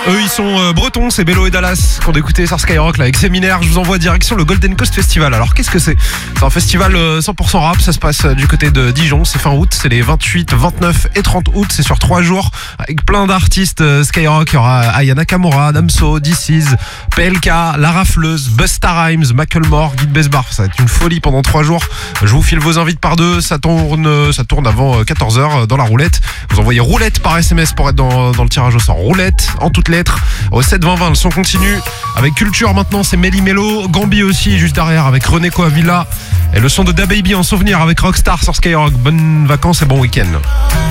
Eux ils sont bretons, c'est Bello et Dallas qu'on écoutait sur Skyrock là, avec Séminaire. Je vous envoie direction le Golden Coast Festival. Alors qu'est-ce que c'est? C'est un festival 100% rap, ça se passe du côté de Dijon, c'est fin août, c'est les 28, 29 et 30 août, c'est sur 3 jours avec plein d'artistes Skyrock. Il y aura Aya Nakamura, Damso, DC's, PLK, La Rafleuse, Busta Rhymes, Macklemore, Guy de Besbar. Ça va être une folie pendant 3 jours. Je vous file vos invites par deux, ça tourne avant 14h dans la roulette. Vous envoyez roulette par SMS pour être dans le tirage au sort. Roulette en toutes lettres au 7 20 20. Le son continue avec Culture maintenant, c'est Melly Mello, Gambi aussi juste derrière avec René Coavilla et le son de DaBaby en souvenir avec Rockstar sur Skyrock. Bonnes vacances et bon week-end.